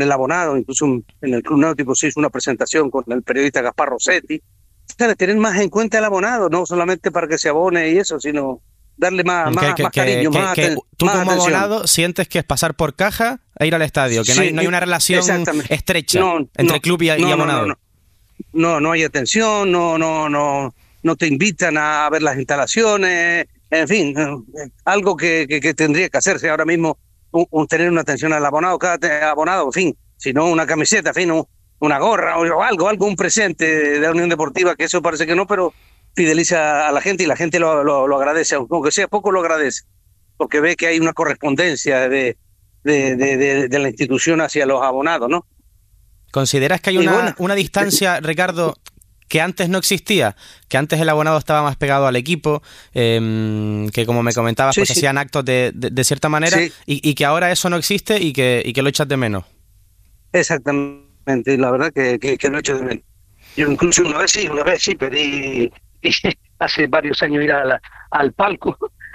el abonado, incluso en el Club Náutico se hizo una presentación con el periodista Gaspar Rossetti. Claro, tener más en cuenta el abonado, no solamente para que se abone y eso, sino darle más cariño, tú más como atención. abonado sientes que es pasar por caja e ir al estadio, que Sí, no hay una relación estrecha entre club y abonado. No hay atención, no te invitan a ver las instalaciones, en fin, algo que tendría que hacerse ahora mismo, tener una atención al abonado, cada abonado, en fin, si no una camiseta, en fin, una gorra o algo, un presente de la Unión Deportiva, que eso parece que no, pero fideliza a la gente y la gente lo agradece, aunque sea poco lo agradece, porque ve que hay una correspondencia de la institución hacia los abonados, ¿no? ¿Consideras que hay una distancia, Ricardo, que antes no existía? Que antes el abonado estaba más pegado al equipo, que como me comentabas, pues hacían actos de cierta manera, y que ahora eso no existe y que lo echas de menos. Exactamente, la verdad que lo echo de menos. Yo incluso una vez sí pedí hace varios años ir al palco,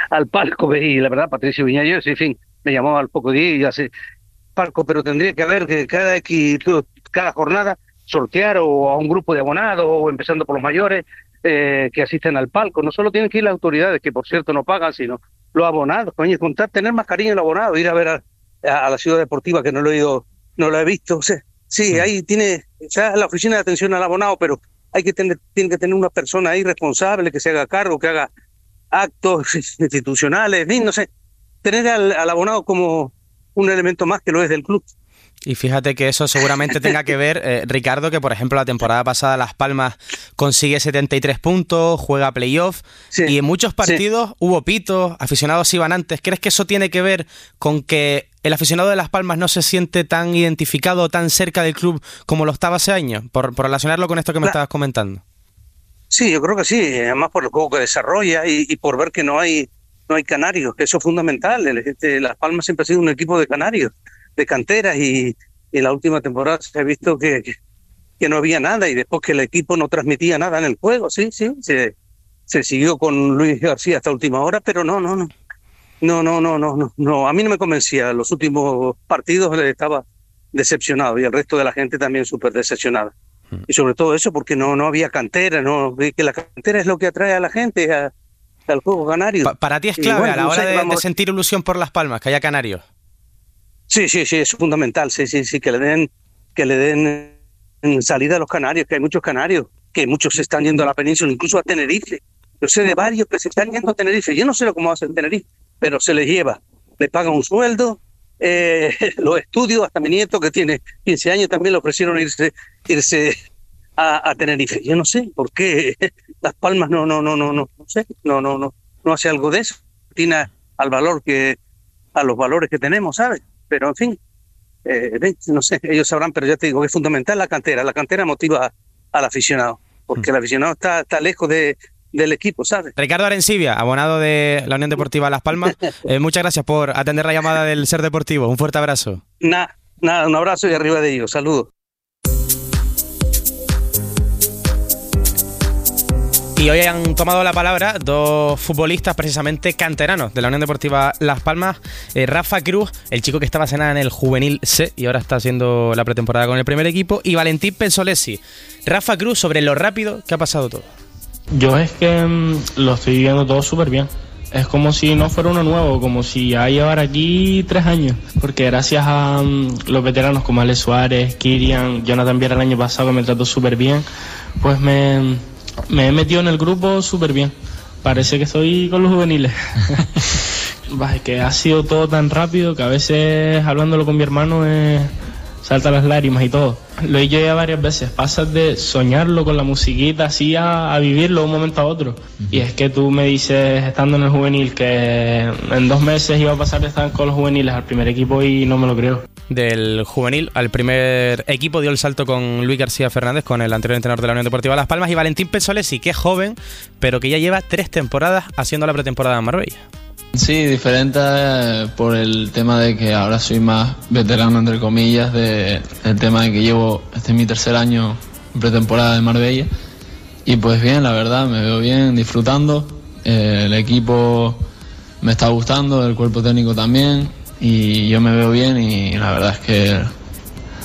y la verdad Patricio Viña, en fin, me llamó al poco día y hace palco, pero tendría que haber que cada jornada sortear o a un grupo de abonados, o empezando por los mayores, que asisten al palco. No solo tienen que ir las autoridades, que por cierto no pagan, sino los abonados, tener más cariño al abonado, ir a ver a la Ciudad Deportiva, que no lo he visto. O sea, sí, ahí tiene ya la oficina de atención al abonado, pero tiene que tener una persona ahí responsable, que se haga cargo, que haga actos institucionales, no sé, tener al abonado como un elemento más que lo es del club. Y fíjate que eso seguramente tenga que ver, Ricardo, que por ejemplo la temporada pasada Las Palmas consigue 73 puntos, juega playoff, y en muchos partidos hubo pitos, aficionados iban antes. ¿Crees que eso tiene que ver con que el aficionado de Las Palmas no se siente tan identificado, tan cerca del club como lo estaba hace años? Por relacionarlo con esto que me estabas comentando. Sí, yo creo que sí, además por el juego que desarrolla y por ver que no hay canarios, que eso es fundamental. Las Palmas siempre ha sido un equipo de canarios, de canteras, y en la última temporada se ha visto que no había nada, y después que el equipo no transmitía nada en el juego. Sí, se siguió con Luis García hasta última hora, pero no, a mí no me convencía. Los últimos partidos estaba decepcionado, y el resto de la gente también súper decepcionada. Y sobre todo eso porque no había cantera, que la cantera es lo que atrae a la gente al juego canario. Para ti es clave a la hora de sentir ilusión por Las Palmas, que haya canarios. Sí, es fundamental, sí, que le den salida a los canarios, que hay muchos canarios, que muchos se están yendo a la península, incluso a Tenerife. Yo sé de varios que se están yendo a Tenerife. Yo no sé cómo hacen Tenerife, pero se les lleva, le pagan un sueldo, los estudios. Hasta mi nieto, que tiene 15 años, también le ofrecieron irse a Tenerife. Yo no sé por qué Las Palmas no hace algo de eso. Tiene a los valores que tenemos, ¿sabes? Pero en fin, no sé, ellos sabrán, pero ya te digo que es fundamental la cantera motiva al aficionado, porque el aficionado está lejos del equipo, ¿sabes? Ricardo Arencibia, abonado de la Unión Deportiva Las Palmas, muchas gracias por atender la llamada del Ser Deportivo, un fuerte abrazo. Nada, un abrazo y arriba de ellos, saludos. Y hoy han tomado la palabra dos futbolistas precisamente canteranos de la Unión Deportiva Las Palmas, Rafa Cruz, el chico que estaba hace nada en el Juvenil C y ahora está haciendo la pretemporada con el primer equipo, y Valentín Pensolesi. Rafa Cruz, sobre lo rápido que ha pasado todo. Yo es que lo estoy viendo todo súper bien. Es como si no fuera uno nuevo, como si ya llevara aquí 3 años. Porque gracias a los veteranos como Alex Suárez, Kirian, Jonathan Viera el año pasado, que me trató súper bien, pues me he metido en el grupo súper bien. Parece que estoy con los juveniles. Es que ha sido todo tan rápido que a veces, hablándolo con mi hermano, salta las lágrimas y todo. Lo he dicho ya varias veces, pasas de soñarlo con la musiquita así a vivirlo de un momento a otro. Y es que tú me dices, estando en el juvenil, que en 2 meses iba a pasar de estar con los juveniles al primer equipo, y no me lo creo. Del juvenil al primer equipo dio el salto con Luis García Fernández, con el anterior entrenador de la Unión Deportiva Las Palmas, y Valentín Pensolesi, que es joven, pero que ya lleva 3 temporadas haciendo la pretemporada en Marbella. Sí, diferente por el tema de que ahora soy más veterano, entre comillas, del tema de que llevo, este es mi 3er año en pretemporada de Marbella, y pues bien, la verdad, me veo bien, disfrutando, el equipo me está gustando, el cuerpo técnico también, y yo me veo bien, y la verdad es que